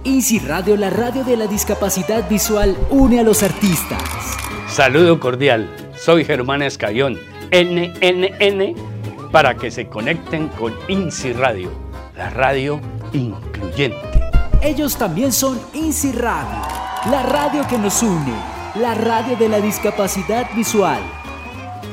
INSI Radio, la radio de la discapacidad visual, une a los artistas. Saludo cordial, soy Germán Escayón, NNN, para que se conecten con INSI Radio, la radio incluyente. Ellos también son INSI Radio, la radio que nos une, la radio de la discapacidad visual.